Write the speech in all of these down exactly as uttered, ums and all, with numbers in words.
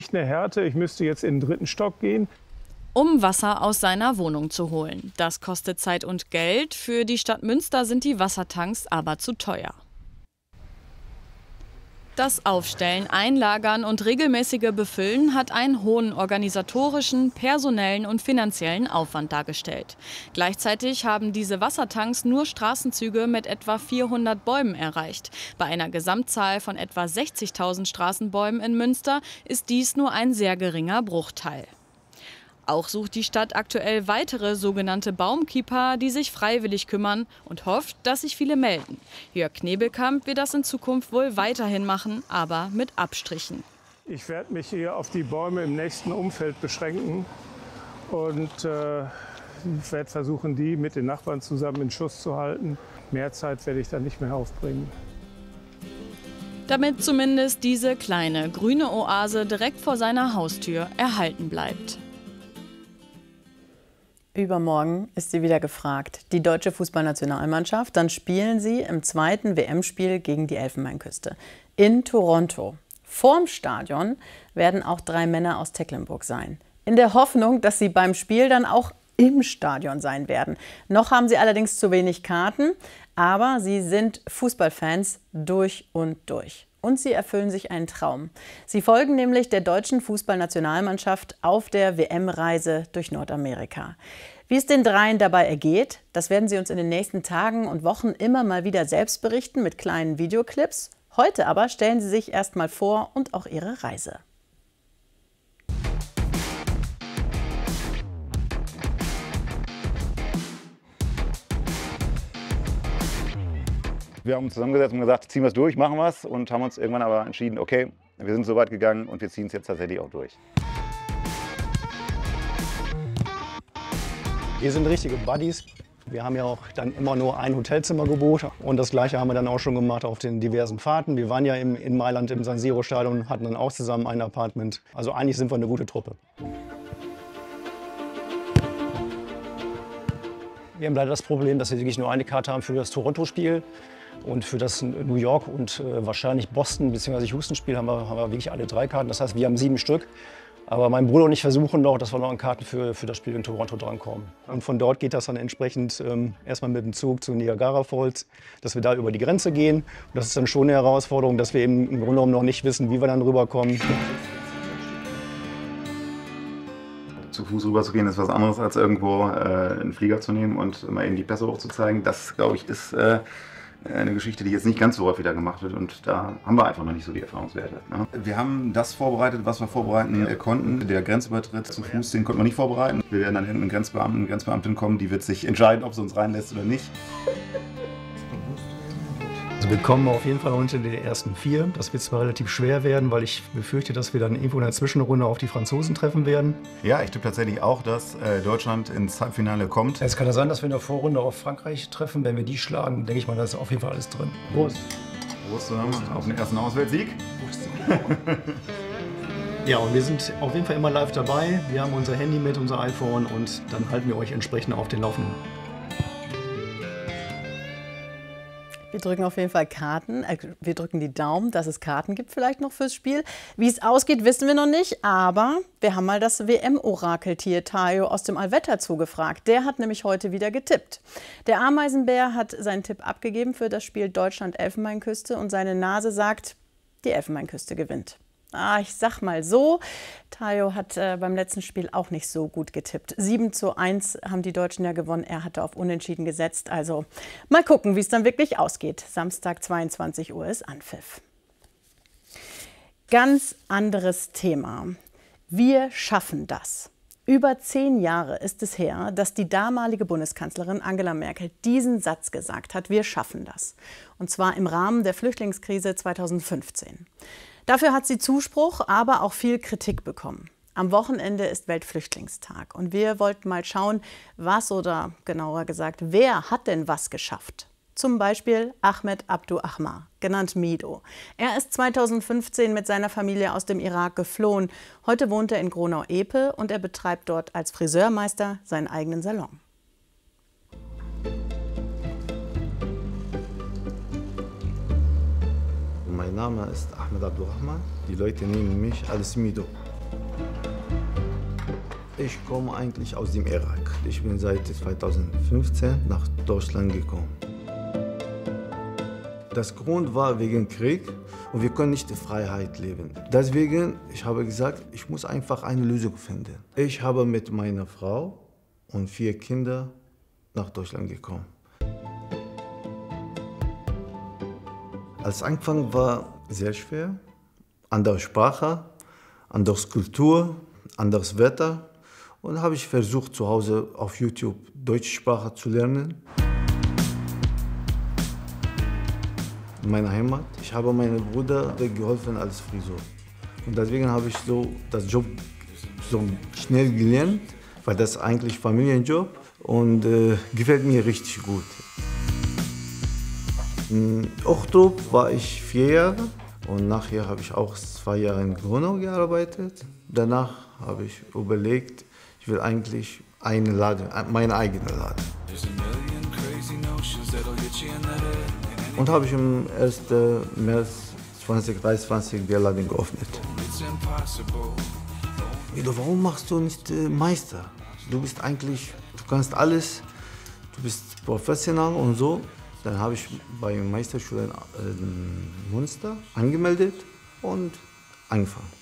Eine Härte, ich müsste jetzt in den dritten Stock gehen. Um Wasser aus seiner Wohnung zu holen. Das kostet Zeit und Geld. Für die Stadt Münster sind die Wassertanks aber zu teuer. Das Aufstellen, Einlagern und regelmäßige Befüllen hat einen hohen organisatorischen, personellen und finanziellen Aufwand dargestellt. Gleichzeitig haben diese Wassertanks nur Straßenzüge mit etwa vierhundert Bäumen erreicht. Bei einer Gesamtzahl von etwa sechzigtausend Straßenbäumen in Münster ist dies nur ein sehr geringer Bruchteil. Auch sucht die Stadt aktuell weitere sogenannte Baumkeeper, die sich freiwillig kümmern und hofft, dass sich viele melden. Jörg Knebelkamp wird das in Zukunft wohl weiterhin machen, aber mit Abstrichen. Ich werde mich hier auf die Bäume im nächsten Umfeld beschränken und äh, ich werde versuchen, die mit den Nachbarn zusammen in Schuss zu halten. Mehr Zeit werde ich da nicht mehr aufbringen. Damit zumindest diese kleine grüne Oase direkt vor seiner Haustür erhalten bleibt. Übermorgen ist sie wieder gefragt, die deutsche Fußballnationalmannschaft. Dann spielen sie im zweiten W M-Spiel gegen die Elfenbeinküste in Toronto. Vorm Stadion werden auch drei Männer aus Tecklenburg sein. In der Hoffnung, dass sie beim Spiel dann auch im Stadion sein werden. Noch haben sie allerdings zu wenig Karten, aber sie sind Fußballfans durch und durch. Und sie erfüllen sich einen Traum. Sie folgen nämlich der deutschen Fußballnationalmannschaft auf der W M-Reise durch Nordamerika. Wie es den dreien dabei ergeht, das werden sie uns in den nächsten Tagen und Wochen immer mal wieder selbst berichten mit kleinen Videoclips. Heute aber stellen sie sich erst mal vor und auch ihre Reise. Wir haben uns zusammengesetzt und gesagt, ziehen wir es durch, machen wir es und haben uns irgendwann aber entschieden, okay, wir sind so weit gegangen und wir ziehen es jetzt tatsächlich auch durch. Wir sind richtige Buddies. Wir haben ja auch dann immer nur ein Hotelzimmer gebucht und das Gleiche haben wir dann auch schon gemacht auf den diversen Fahrten. Wir waren ja im, in Mailand im San Siro Stadion, hatten dann auch zusammen ein Apartment. Also eigentlich sind wir eine gute Truppe. Wir haben leider das Problem, dass wir wirklich nur eine Karte haben für das Toronto-Spiel. Und für das New York und äh, wahrscheinlich Boston bzw. Houston-Spiel haben wir, haben wir wirklich alle drei Karten. Das heißt, wir haben sieben Stück. Aber mein Bruder und ich versuchen noch, dass wir noch an Karten für, für das Spiel in Toronto drankommen. Und von dort geht das dann entsprechend ähm, erstmal mit dem Zug zu Niagara Falls, dass wir da über die Grenze gehen. Und das ist dann schon eine Herausforderung, dass wir eben im Grunde genommen noch nicht wissen, wie wir dann rüberkommen. Zu Fuß rüber zu gehen ist was anderes, als irgendwo äh, einen Flieger zu nehmen und mal eben die Pässe hochzuzeigen. Das, glaube ich, ist äh, eine Geschichte, die jetzt nicht ganz so häufig wieder gemacht wird und da haben wir einfach noch nicht so die Erfahrungswerte. Ne? Wir haben das vorbereitet, was wir vorbereiten ja. konnten. Der Grenzübertritt zu Fuß, den konnten wir nicht vorbereiten. Wir werden dann hinten mit Grenzbeamten, eine Grenzbeamtin kommen, die wird sich entscheiden, ob sie uns reinlässt oder nicht. Also wir kommen auf jeden Fall unter die ersten vier. Das wird zwar relativ schwer werden, weil ich befürchte, dass wir dann irgendwo in der Zwischenrunde auf die Franzosen treffen werden. Ja, ich tippe tatsächlich auch, dass äh, Deutschland ins Halbfinale kommt. Es kann ja sein, dass wir in der Vorrunde auf Frankreich treffen. Wenn wir die schlagen, denke ich mal, da ist auf jeden Fall alles drin. Prost. Prost zusammen auf den ersten Auswärtssieg. Ja, und wir sind auf jeden Fall immer live dabei. Wir haben unser Handy mit, unser iPhone und dann halten wir euch entsprechend auf den Laufenden. Wir drücken auf jeden Fall Karten. Wir drücken die Daumen, dass es Karten gibt vielleicht noch fürs Spiel. Wie es ausgeht, wissen wir noch nicht. Aber wir haben mal das W M-Orakeltier Tayo aus dem Allwetter zugefragt. Der hat nämlich heute wieder getippt. Der Ameisenbär hat seinen Tipp abgegeben für das Spiel Deutschland-Elfenbeinküste. Und seine Nase sagt, die Elfenbeinküste gewinnt. Ah, ich sag mal so, Tayo hat äh, beim letzten Spiel auch nicht so gut getippt. sieben zu eins haben die Deutschen ja gewonnen. Er hatte auf Unentschieden gesetzt. Also mal gucken, wie es dann wirklich ausgeht. Samstag zweiundzwanzig Uhr ist Anpfiff. Ganz anderes Thema. Wir schaffen das. Über zehn Jahre ist es her, dass die damalige Bundeskanzlerin Angela Merkel diesen Satz gesagt hat, wir schaffen das. Und zwar im Rahmen der Flüchtlingskrise zweitausendfünfzehn. Dafür hat sie Zuspruch, aber auch viel Kritik bekommen. Am Wochenende ist Weltflüchtlingstag und wir wollten mal schauen, was oder genauer gesagt, wer hat denn was geschafft? Zum Beispiel Ahmed Abdu Ahmar, genannt Mido. Er ist zweitausendfünfzehn mit seiner Familie aus dem Irak geflohen. Heute wohnt er in Gronau-Epe und er betreibt dort als Friseurmeister seinen eigenen Salon. Mein Name ist Ahmed Abdu Ahmar. Die Leute nennen mich als Mido. Ich komme eigentlich aus dem Irak. Ich bin seit zweitausendfünfzehn nach Deutschland gekommen. Das Grund war wegen Krieg und wir können nicht in Freiheit leben. Deswegen, ich habe gesagt, ich muss einfach eine Lösung finden. Ich habe mit meiner Frau und vier Kindern nach Deutschland gekommen. Als Anfang war sehr schwer. Andere Sprache, andere Kultur, anderes Wetter. Und habe ich versucht, zu Hause auf YouTube deutsche Sprache zu lernen. In meiner Heimat. Ich habe meinem Bruder geholfen als Friseur. Und deswegen habe ich so das Job so schnell gelernt, weil das eigentlich Familienjob und äh, gefällt mir richtig gut. In Ochtrup war ich vier Jahre und nachher habe ich auch zwei Jahre in Gronau gearbeitet. Danach habe ich überlegt, ich will eigentlich einen Laden, meinen eigenen Laden. Und habe ich am ersten März zweitausenddreiundzwanzig den Laden geöffnet. Guido, warum machst du nicht äh, Meister? Du bist eigentlich, du kannst alles, du bist professional und so. Dann habe ich bei der Meisterschule in Münster angemeldet und angefangen.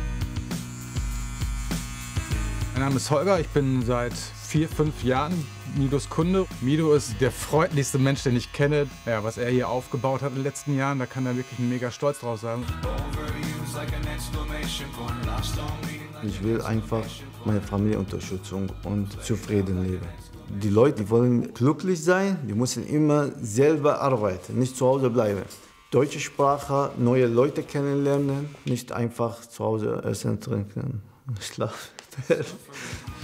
Mein Name ist Holger, ich bin seit vier, fünf Jahren Midos Kunde. Mido ist der freundlichste Mensch, den ich kenne. Ja, was er hier aufgebaut hat in den letzten Jahren, da kann er wirklich mega stolz drauf sein. Ich will einfach meine Familie Unterstützung und zufrieden leben. Die Leute, die wollen glücklich sein, die müssen immer selber arbeiten, nicht zu Hause bleiben. Deutsche Sprache, neue Leute kennenlernen, nicht einfach zu Hause essen, trinken, schlafen.